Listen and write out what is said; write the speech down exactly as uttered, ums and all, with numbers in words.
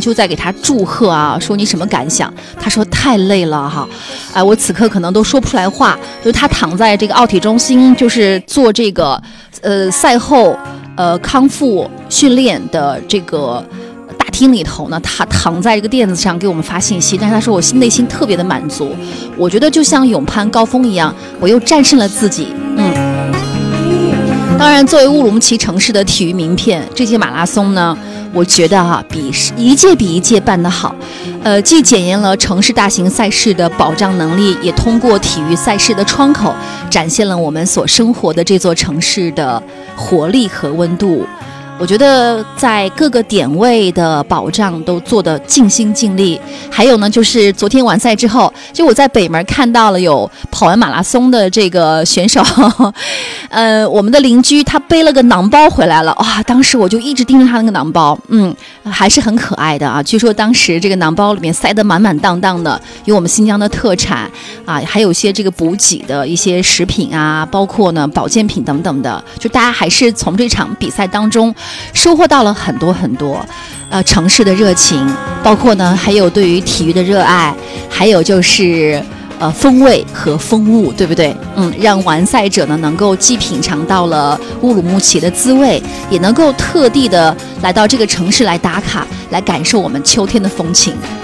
就在给他祝贺啊，说你什么感想？他说太累了哈，哎、呃，我此刻可能都说不出来话。就是他躺在这个奥体中心，就是做这个呃赛后呃康复训练的这个大厅里头呢，他躺在这个垫子上给我们发信息，但是他说我内心特别的满足，我觉得就像勇攀高峰一样，我又战胜了自己，嗯。当然，作为乌鲁木齐城市的体育名片，这届马拉松呢，我觉得哈、啊，比一届比一届办得好，呃，既检验了城市大型赛事的保障能力，也通过体育赛事的窗口，展现了我们所生活的这座城市的活力和温度。我觉得在各个点位的保障都做得尽心尽力。还有呢，就是昨天完赛之后，就我在北门看到了有跑完马拉松的这个选手，呃，我们的邻居他背了个囊包回来了，哇！当时我就一直盯着他那个囊包，嗯，还是很可爱的啊。据说当时这个囊包里面塞得满满当当的，有我们新疆的特产啊，还有一些这个补给的一些食品啊，包括呢保健品等等的。就大家还是从这场比赛当中收获到了很多很多，呃，城市的热情，包括呢还有对于体育的热爱，还有就是呃风味和风物，对不对？嗯，让完赛者呢能够既品尝到了乌鲁木齐的滋味，也能够特地的来到这个城市来打卡，来感受我们秋天的风情。